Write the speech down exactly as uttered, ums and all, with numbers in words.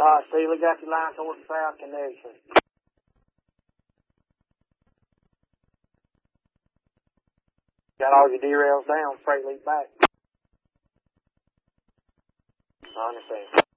Alright, Steve, we got your line towards the south connection. Got all your derails down, freight lead back. I understand.